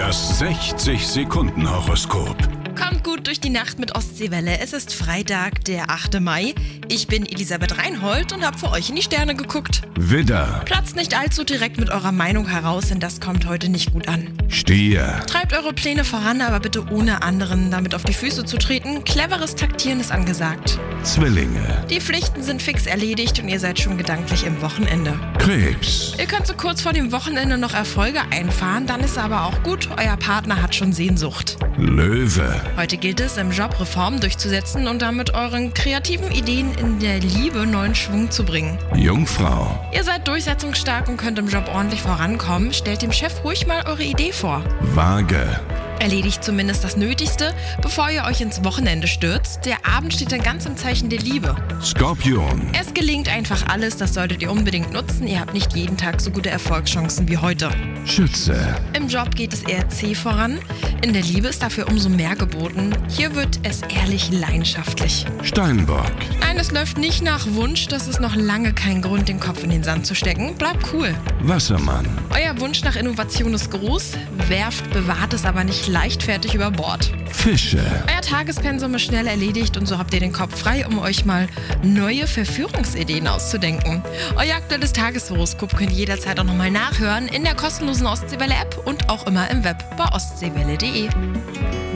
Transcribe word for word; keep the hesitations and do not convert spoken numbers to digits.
Das sechzig-Sekunden-Horoskop. Kommt gut durch die Nacht mit Ostseewelle. Es ist Freitag, der achte Mai. Ich bin Elisabeth Reinhold und habe für euch in die Sterne geguckt. Widder, Platzt nicht allzu direkt mit eurer Meinung heraus, denn das kommt heute nicht gut an. Stier, Treibt eure Pläne voran, aber bitte ohne anderen damit auf die Füße zu treten. Cleveres Taktieren ist angesagt. Zwillinge, Die Pflichten sind fix erledigt und ihr seid schon gedanklich im Wochenende. Krebs, Ihr könnt so kurz vor dem Wochenende noch Erfolge einfahren, dann ist aber auch gut, euer Partner hat schon Sehnsucht. Löwe, Heute gilt es, im Job Reformen durchzusetzen und damit euren kreativen Ideen in der Liebe neuen Schwung zu bringen. Jungfrau, Ihr seid durchsetzungsstark und könnt im Job ordentlich vorankommen. Stellt dem Chef ruhig mal eure Idee vor. Waage, Erledigt zumindest das Nötigste, bevor ihr euch ins Wochenende stürzt. Der Abend steht dann ganz im Zeichen der Liebe. Skorpion, Es gelingt einfach alles, das solltet ihr unbedingt nutzen. Ihr habt nicht jeden Tag so gute Erfolgschancen wie heute. Schütze, Im Job geht es eher zäh voran. In der Liebe ist dafür umso mehr geboten. Hier wird es ehrlich leidenschaftlich. Steinbock, Nein, es läuft nicht nach Wunsch. Das ist noch lange kein Grund, den Kopf in den Sand zu stecken. Bleibt cool. Wassermann, Euer Wunsch nach Innovation ist groß. Werft, bewahrt es aber nicht leichtfertig über Bord. Fische, Euer Tagespensum ist schnell erledigt und so habt ihr den Kopf frei, um euch mal neue Verführungsideen auszudenken. Euer aktuelles Tageshoroskop könnt ihr jederzeit auch nochmal nachhören in der kostenlosen Ostseewelle-App und auch immer im Web bei ostseewelle punkt de.